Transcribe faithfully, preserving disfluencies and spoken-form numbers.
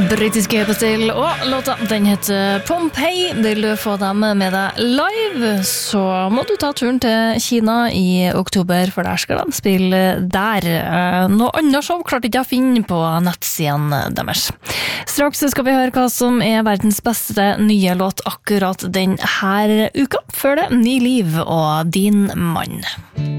Brittiske Bastille og låta, den heter Pompeii. Vil du få dem med deg live, så må du ta turen til Kina i oktober, for der skal de spille der. Noe annet show klarte ikke jeg å finne på nettsiden deres. Straks skal vi høre hva som er verdens beste nye låt akkurat den her uka, før det Ny Liv og Din Mann.